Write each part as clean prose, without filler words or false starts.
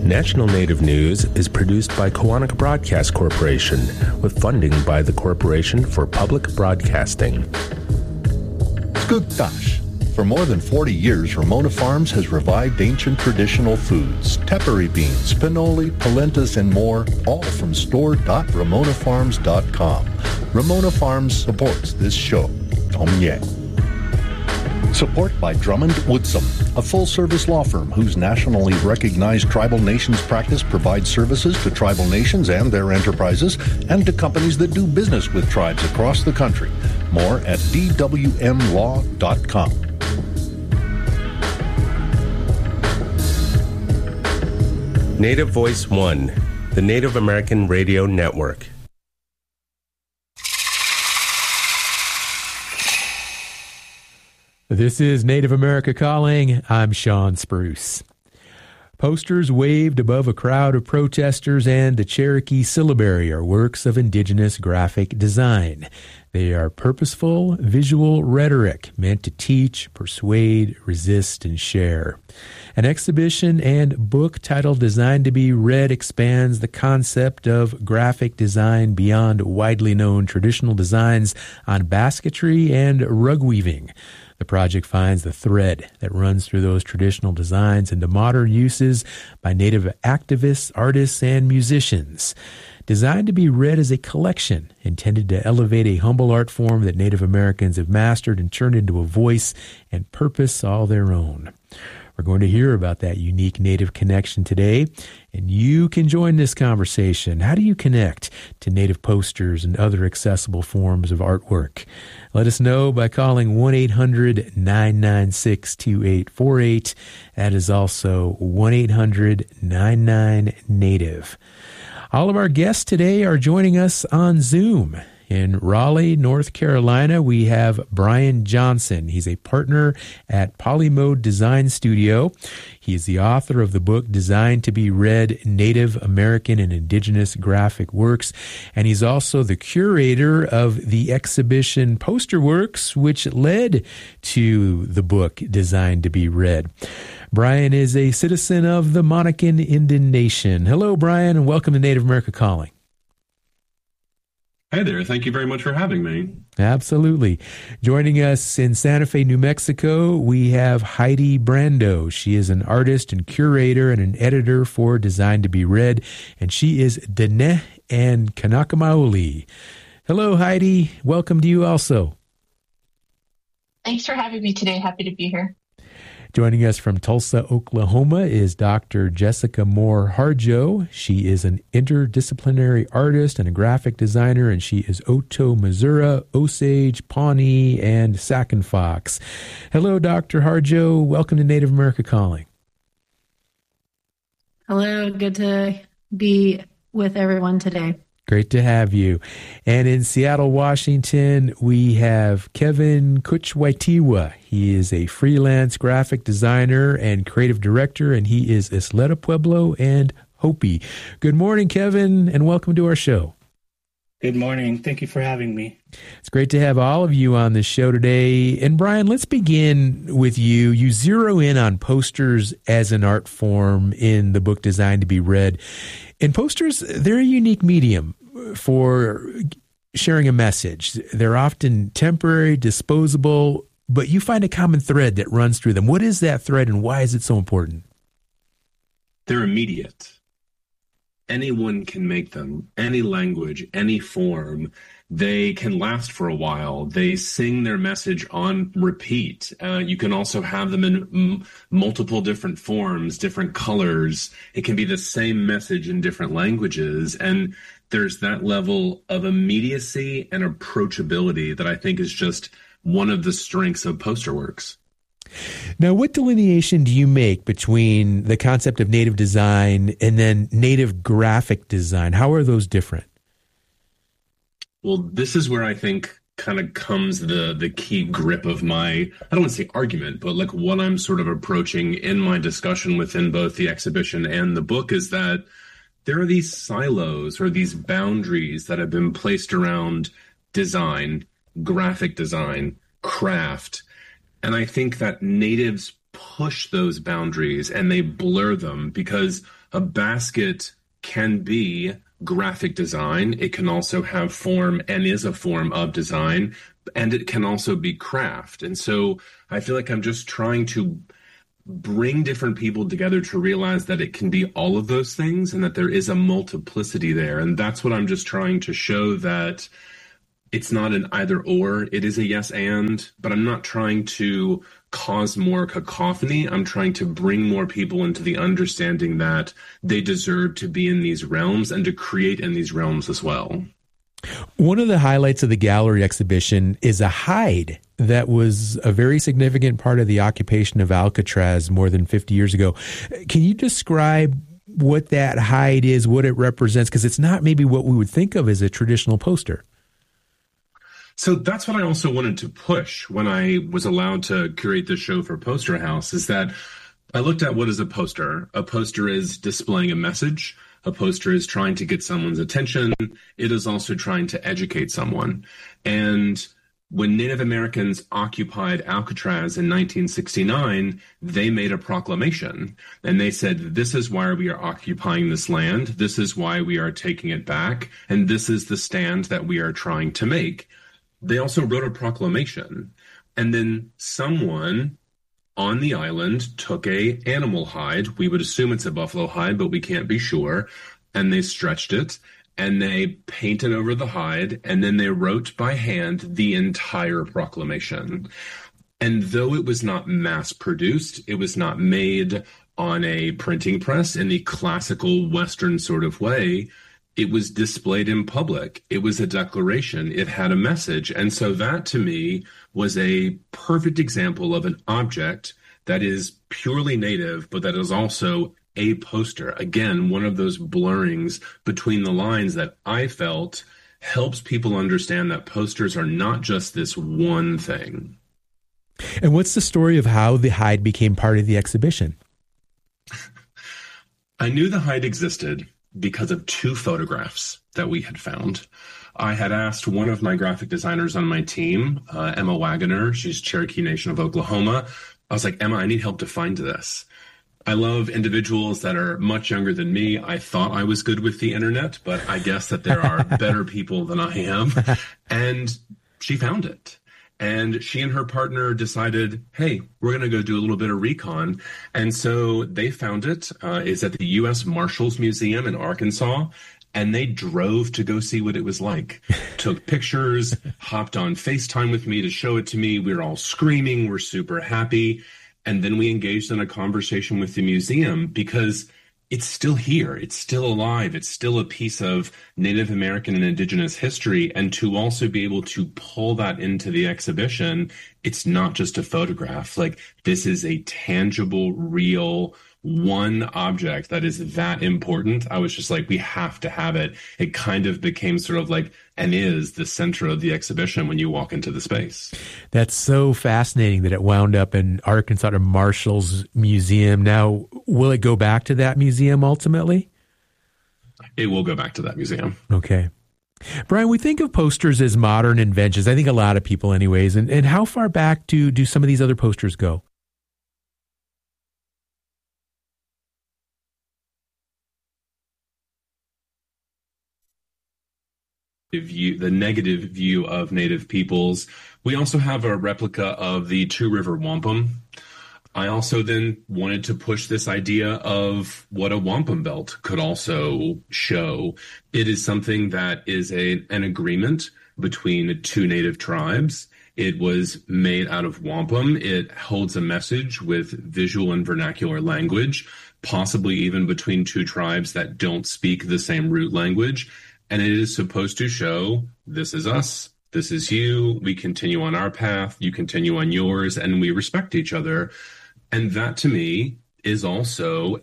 National Native News is produced by Koahnic Broadcast Corporation with funding by the Corporation for Public Broadcasting. Skugtash. For more than 40 years, Ramona Farms has revived ancient traditional foods, tepary beans, pinoli, polentas, and more, all from store.ramonafarms.com. Ramona Farms supports this show. Tom-ye. Support by Drummond Woodsum, a full-service law firm whose nationally recognized tribal nations practice provides services to tribal nations and their enterprises and to companies that do business with tribes across the country. More at dwmlaw.com. Native Voice One, the Native American Radio Network. This is Native America Calling. I'm Sean Spruce. Posters waved above a crowd of protesters and the Cherokee syllabary are works of indigenous graphic design. They are purposeful, visual rhetoric meant to teach, persuade, resist, and share. An exhibition and book titled Designed to be Read expands the concept of graphic design beyond widely known traditional designs on basketry and rug weaving. The project finds the thread that runs through those traditional designs into modern uses by Native activists, artists, and musicians. Designed to be read as a collection intended to elevate a humble art form that Native Americans have mastered and turned into a voice and purpose all their own. We're going to hear about that unique Native connection today, and you can join this conversation. How do you connect to Native posters and other accessible forms of artwork? Let us know by calling 1-800-996-2848. That is also 1-800-99-NATIVE. All of our guests today are joining us on Zoom. In Raleigh, North Carolina, we have Brian Johnson. He's a partner at Polymode Design Studio. He is the author of the book Designed to be Read, Native American and Indigenous Graphic Works, and he's also the curator of the exhibition Posterworks, which led to the book Designed to be Read. Brian is a citizen of the Monacan Indian Nation. Hello, Brian, and welcome to Native America Calling. Hey there. Thank you very much for having me. Absolutely. Joining us in Santa Fe, New Mexico, we have Heidi Brando. She is an artist and curator and an editor for Designed to be Read, and she is Dene and Kanakamaoli. Hello, Heidi. Welcome to you also. Thanks for having me today. Happy to be here. Joining us from Tulsa, Oklahoma is Dr. Jessica Moore Harjo. She is an interdisciplinary artist and a graphic designer, and she is Oto Missouri, Osage, Pawnee, and Sac and Fox. Hello, Dr. Harjo. Welcome to Native America Calling. Hello. Good to be with everyone today. Great to have you. And in Seattle, Washington, we have Kevin Kuchwaitiwa. He is a freelance graphic designer and creative director, and he is Isleta Pueblo and Hopi. Good morning, Kevin, and welcome to our show. Good morning. Thank you for having me. It's great to have all of you on this show today. And Brian, let's begin with you. You zero in on posters as an art form in the book Designed to be Read. And posters, they're a unique medium for sharing a message. They're often temporary, disposable, but you find a common thread that runs through them. What is that thread and why is it so important? They're immediate. Anyone can make them, any language, any form. They can last for a while. They sing their message on repeat. You can also have them in multiple different forms, different colors. It can be the same message in different languages. And there's that level of immediacy and approachability that I think is just one of the strengths of Posterworks. Now, what delineation do you make between the concept of native design and then native graphic design? How are those different? Well, this is where I think kind of comes the key grip of my, I don't want to say argument, but like what I'm sort of approaching in my discussion within both the exhibition and the book is that there are these silos or these boundaries that have been placed around design, graphic design, craft. And I think that natives push those boundaries and they blur them, because a basket can be graphic design. It can also have form and is a form of design, and it can also be craft. And so I feel like I'm just trying to bring different people together to realize that it can be all of those things and that there is a multiplicity there. And that's what I'm just trying to show, that it's not an either or, it is a yes and, but I'm not trying to cause more cacophony. I'm trying to bring more people into the understanding that they deserve to be in these realms and to create in these realms as well. One of the highlights of the gallery exhibition is a hide that was a very significant part of the occupation of Alcatraz more than 50 years ago. Can you describe what that hide is, what it represents? Because it's not maybe what we would think of as a traditional poster. So that's what I also wanted to push when I was allowed to curate the show for Poster House, is that I looked at what is a poster. A poster is displaying a message. A poster is trying to get someone's attention. It is also trying to educate someone. And when Native Americans occupied Alcatraz in 1969, they made a proclamation. And they said, this is why we are occupying this land. This is why we are taking it back. And this is the stand that we are trying to make. They also wrote a proclamation. And then someone on the island took a animal hide. We would assume it's a buffalo hide, but we can't be sure. And they stretched it and they painted over the hide, and then they wrote by hand the entire proclamation. And though it was not mass produced, it was not made on a printing press in the classical Western sort of way, it was displayed in public. It was a declaration. It had a message. And so that, to me, was a perfect example of an object that is purely native, but that is also a poster. Again, one of those blurrings between the lines that I felt helps people understand that posters are not just this one thing. And what's the story of how the hide became part of the exhibition? I knew the hide existed because of two photographs that we had found. I had asked one of my graphic designers on my team, Emma Wagoner, she's Cherokee Nation of Oklahoma. I was like, Emma, I need help to find this. I love individuals that are much younger than me. I thought I was good with the internet, but I guess that there are better people than I am. And she found it. And she and her partner decided, hey, we're going to go do a little bit of recon. And so they found it. It's at the U.S. Marshals Museum in Arkansas. And they drove to go see what it was like. Took pictures, hopped on FaceTime with me to show it to me. We were all screaming. We're super happy. And then we engaged in a conversation with the museum, because it's still here. It's still alive. It's still a piece of Native American and Indigenous history. And to also be able to pull that into the exhibition, it's not just a photograph. Like, this is a tangible, real one object that is that important. I was just like, we have to have it. It kind of became sort of like, and is the center of the exhibition when you walk into the space. That's so fascinating that it wound up in Arkansas Marshals Museum. Now, will it go back to that museum ultimately? It will go back to that museum. Okay. Brian, we think of posters as modern inventions. I think a lot of people anyways. And how far back do some of these other posters go? The negative view of Native peoples. We also have a replica of the Two River Wampum. I also then wanted to push this idea of what a wampum belt could also show. It is something that is an agreement between two Native tribes. It was made out of wampum. It holds a message with visual and vernacular language, possibly even between two tribes that don't speak the same root language. And it is supposed to show, this is us, this is you, we continue on our path, you continue on yours, and we respect each other. And that, to me, is also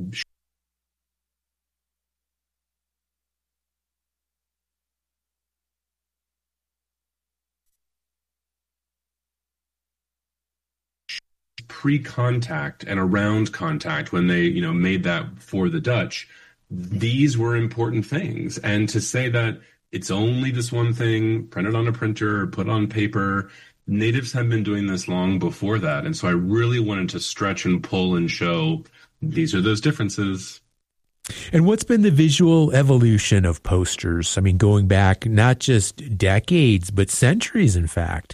pre-contact and around contact when they, made that for the Dutch. These were important things. And to say that it's only this one thing printed on a printer or put on paper, natives have been doing this long before that. And so I really wanted to stretch and pull and show these are those differences. And what's been the visual evolution of posters? I mean, going back not just decades, but centuries, in fact.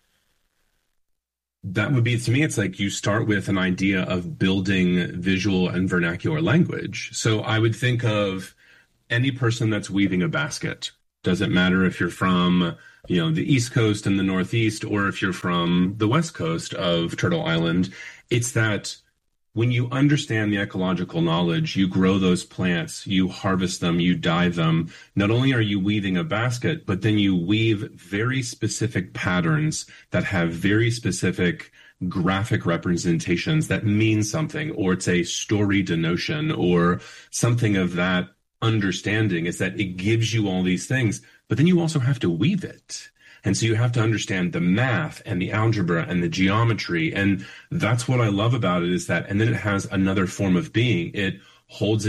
That would be, to me, it's like you start with an idea of building visual and vernacular language. So I would think of any person that's weaving a basket. Doesn't matter if you're from, the East Coast and the Northeast, or if you're from the West Coast of Turtle Island. It's that when you understand the ecological knowledge, you grow those plants, you harvest them, you dye them. Not only are you weaving a basket, but then you weave very specific patterns that have very specific graphic representations that mean something, or it's a story denotion or something of that understanding, is that it gives you all these things, but then you also have to weave it. And so you have to understand the math and the algebra and the geometry. And that's what I love about it, is that, and then it has another form of being. It holds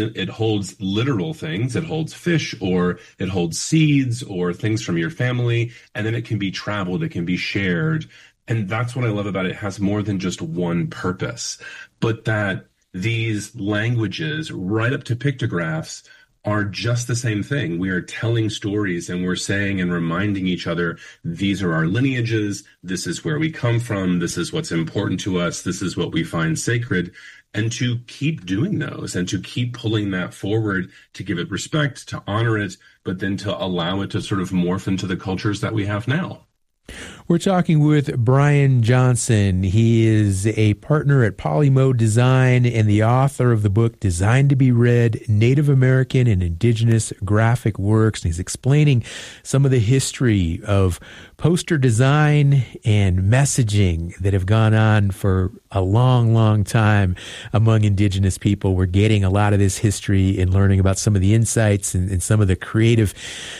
literal things. It holds fish, or it holds seeds or things from your family. And then it can be traveled. It can be shared. And that's what I love about it. It has more than just one purpose, but that these languages right up to pictographs are just the same thing. We are telling stories, and we're saying and reminding each other, these are our lineages, this is where we come from, this is what's important to us, this is what we find sacred, and to keep doing those and to keep pulling that forward, to give it respect, to honor it, but then to allow it to sort of morph into the cultures that we have now. We're talking with Brian Johnson. He is a partner at Polymode Design and the author of the book Designed to be Read, Native American and Indigenous Graphic Works. And he's explaining some of the history of poster design and messaging that have gone on for a long, long time among Indigenous people. We're getting a lot of this history and learning about some of the insights and some of the creative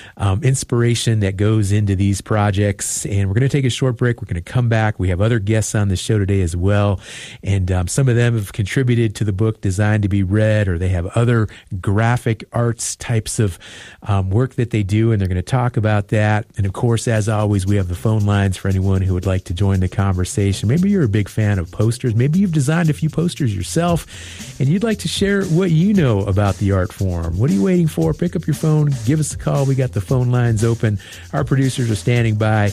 inspiration that goes into these projects. And we're going to take a short break. We're going to come back. We have other guests on the show today as well. And some of them have contributed to the book Designed to be Read, or they have other graphic arts types of work that they do, and they're going to talk about that. And of course, as always, we have the phone lines for anyone who would like to join the conversation. Maybe you're a big fan of posters. Maybe you've designed a few posters yourself, and you'd like to share what you know about the art form. What are you waiting for? Pick up your phone. Give us a call. We got the phone lines open. Our producers are standing by.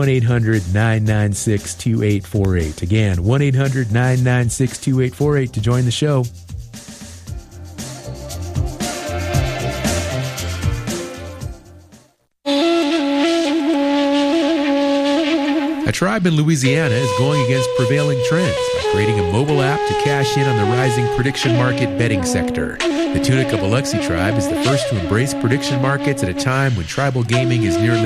1-800-996-2848. Again, 1-800-996-2848 to join the show. A tribe in Louisiana is going against prevailing trends by creating a mobile app to cash in on the rising prediction market betting sector. The Tunica Biloxi tribe is the first to embrace prediction markets at a time when tribal gaming is nearly